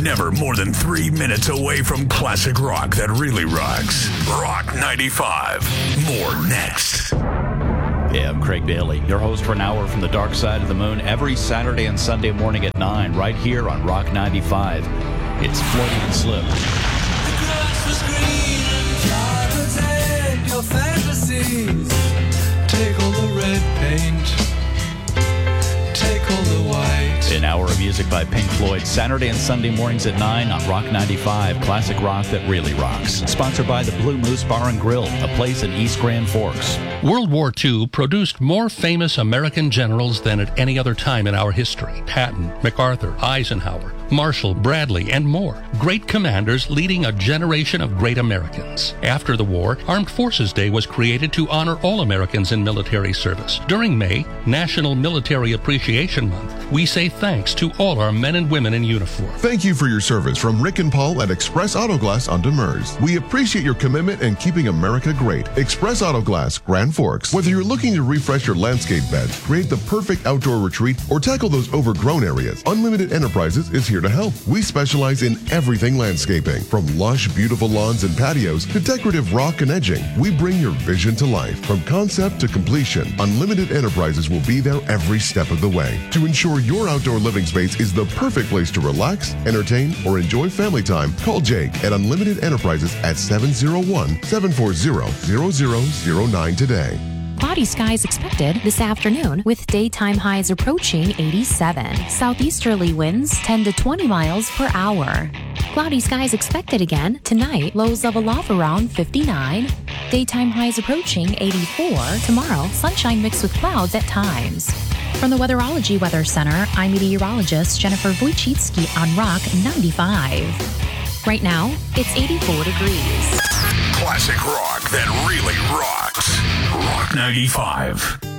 never more than 3 minutes away from classic rock that really rocks. Rock 95. More next. Yeah, I'm Craig Bailey, your host for an hour from the dark side of the moon every Saturday and Sunday morning at 9, right here on Rock 95. It's Freudian Slip. The grass was green, try to take your fantasies. Take all the red paint, take all the white. An hour of music by Pink Floyd, Saturday and Sunday mornings at 9 on Rock 95, classic rock that really rocks. Sponsored by the Blue Moose Bar and Grill, a place in East Grand Forks. World War II produced more famous American generals than at any other time in our history. Patton, MacArthur, Eisenhower, Marshall, Bradley, and more. Great commanders leading a generation of great Americans. After the war, Armed Forces Day was created to honor all Americans in military service. During May, National Military Appreciation Month, we say thanks to all our men and women in uniform. Thank you for your service from Rick and Paul at Express Auto Glass on Demers. We appreciate your commitment in keeping America great. Express Auto Glass, Grand Forks. Whether you're looking to refresh your landscape bed, create the perfect outdoor retreat, or tackle those overgrown areas, Unlimited Enterprises is here to help. We specialize in everything landscaping, from lush, beautiful lawns and patios to decorative rock and edging. We bring your vision to life. From concept to completion, Unlimited Enterprises will be there every step of the way to ensure your outdoor living space is the perfect place to relax, entertain, or enjoy family time. Call Jake at Unlimited Enterprises at 701-740-0009 today. Cloudy skies expected this afternoon with daytime highs approaching 87. Southeasterly winds 10 to 20 miles per hour. Cloudy skies expected again tonight, lows level off around 59. Daytime highs approaching 84. Tomorrow, sunshine mixed with clouds at times. From the Weatherology Weather Center, I'm meteorologist Jennifer Wojcicki on Rock 95. Right now, it's 84 degrees. Classic rock that really rocks. Rock 95.